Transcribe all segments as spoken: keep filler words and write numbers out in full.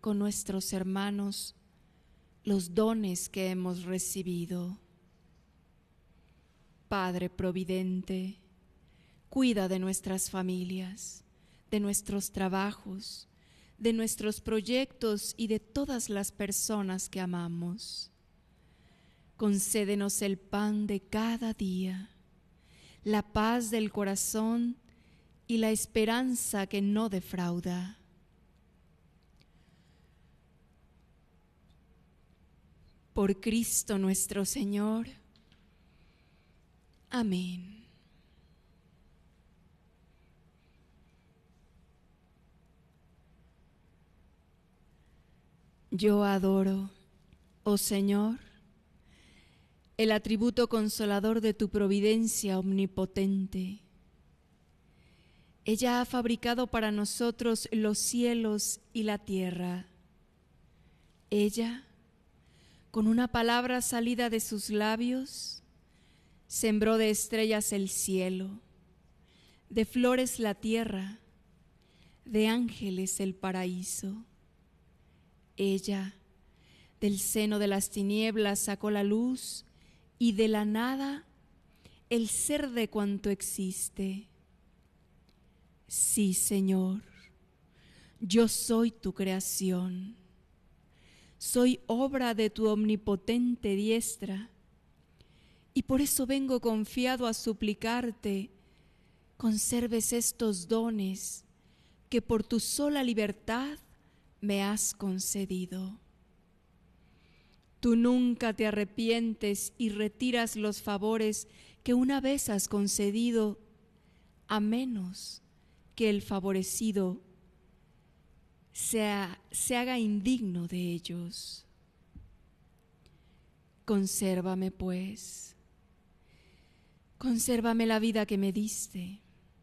con nuestros hermanos los dones que hemos recibido. Padre providente, cuida de nuestras familias, de nuestros trabajos, de nuestros proyectos y de todas las personas que amamos. Concédenos el pan de cada día, la paz del corazón y la esperanza que no defrauda. Por Cristo nuestro Señor. Amén. Yo adoro, oh Señor, el atributo consolador de tu providencia omnipotente. Ella ha fabricado para nosotros los cielos y la tierra. Ella, con una palabra salida de sus labios, sembró de estrellas el cielo, de flores la tierra, de ángeles el paraíso. Ella, del seno de las tinieblas sacó la luz, y de la nada el ser de cuanto existe. Sí, Señor, yo soy tu creación. Soy obra de tu omnipotente diestra, y por eso vengo confiado a suplicarte, conserves estos dones que por tu sola libertad me has concedido. Tú nunca te arrepientes y retiras los favores que una vez has concedido, a menos que el favorecido sea, se haga indigno de ellos. Consérvame, pues, consérvame la vida que me diste,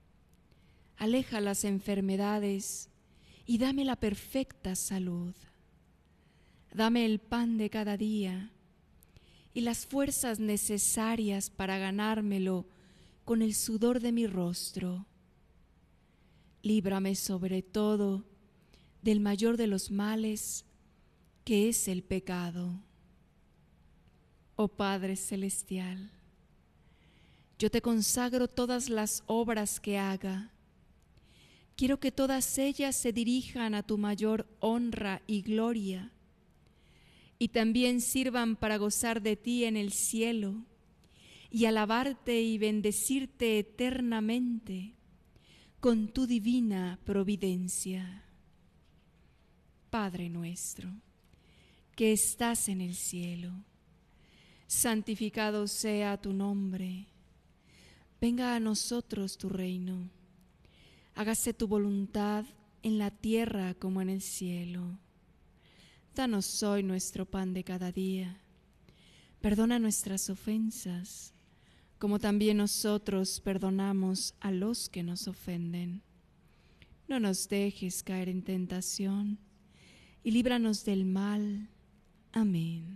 aleja las enfermedades y dame la perfecta salud. Dame el pan de cada día y las fuerzas necesarias para ganármelo con el sudor de mi rostro. Líbrame sobre todo del mayor de los males, que es el pecado. Oh Padre Celestial, yo te consagro todas las obras que haga. Quiero que todas ellas se dirijan a tu mayor honra y gloria, y también sirvan para gozar de ti en el cielo y alabarte y bendecirte eternamente con tu divina providencia. Padre nuestro, que estás en el cielo, santificado sea tu nombre. Venga a nosotros tu reino. Hágase tu voluntad en la tierra como en el cielo. Danos hoy nuestro pan de cada día. Perdona nuestras ofensas, como también nosotros perdonamos a los que nos ofenden. No nos dejes caer en tentación, y líbranos del mal. Amén.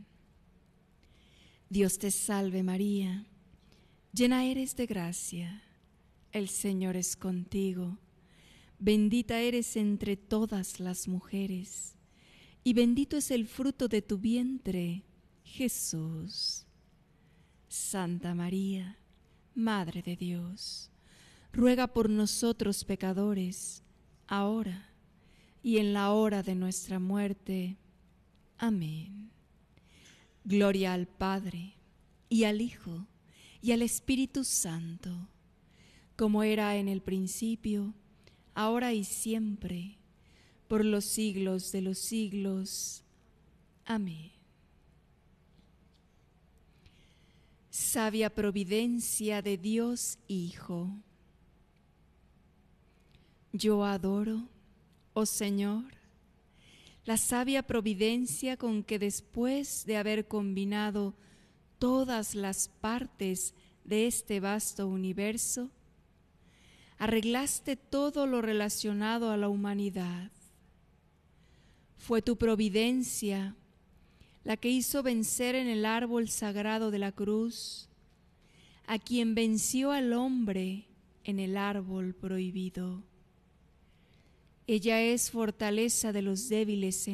Dios te salve María, llena eres de gracia, el Señor es contigo. Bendita eres entre todas las mujeres, y bendito es el fruto de tu vientre, Jesús. Santa María, Madre de Dios, ruega por nosotros pecadores, ahora y en la hora de nuestra muerte. Amén. Gloria al Padre, y al Hijo, y al Espíritu Santo, como era en el principio, ahora y siempre, por los siglos de los siglos. Amén. Sabia providencia de Dios Hijo, yo adoro, oh Señor, la sabia providencia con que después de haber combinado todas las partes de este vasto universo, arreglaste todo lo relacionado a la humanidad. Fue tu providencia la que hizo vencer en el árbol sagrado de la cruz a quien venció al hombre en el árbol prohibido. Ella es fortaleza de los débiles en